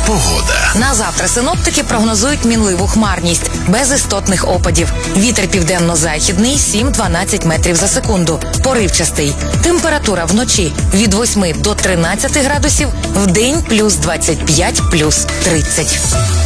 Погода. На завтра синоптики прогнозують мінливу хмарність, без істотних опадів. Вітер південно-західний 7-12 метрів за секунду. Поривчастий. Температура вночі від 8 до 13 градусів, вдень плюс 25, плюс 30.